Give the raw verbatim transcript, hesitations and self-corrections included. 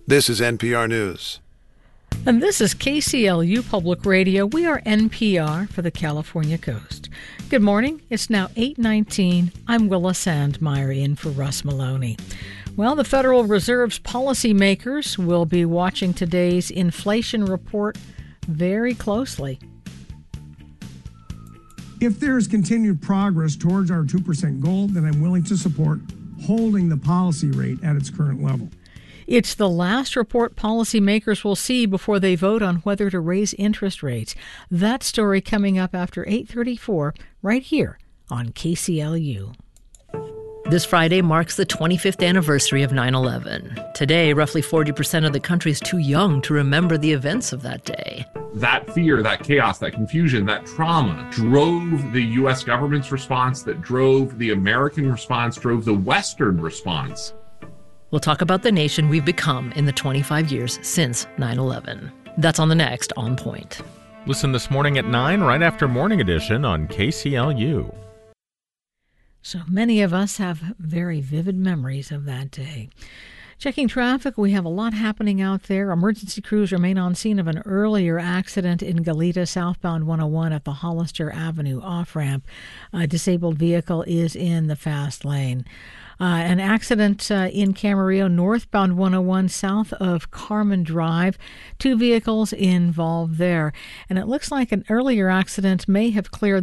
This is N P R News. And this is K C L U Public Radio. We are N P R for the California coast. Good morning. It's now eight nineteen. I'm Willa Sandmeyer in for Russ Maloney. Well, the Federal Reserve's policymakers will be watching today's inflation report very closely. If there is continued progress towards our two percent goal, then I'm willing to support holding the policy rate at its current level. It's the last report policymakers will see before they vote on whether to raise interest rates. That story coming up after eight thirty-four right here on K C L U. This Friday marks the twenty-fifth anniversary of nine eleven. Today, roughly forty percent of the country is too young to remember the events of that day. That fear, that chaos, that confusion, that trauma drove the U S government's response, that drove the American response, drove the Western response. We'll talk about the nation we've become in the twenty-five years since nine eleven. That's on the next On Point. Listen this morning at nine, right after Morning Edition on K C L U. So many of us have very vivid memories of that day. Checking traffic, we have a lot happening out there. Emergency crews remain on scene of an earlier accident in Goleta, southbound one oh one at the Hollister Avenue off-ramp. A disabled vehicle is in the fast lane. Uh, an accident uh, in Camarillo, northbound one oh one, south of Carmen Drive. Two vehicles involved there. And it looks like an earlier accident may have cleared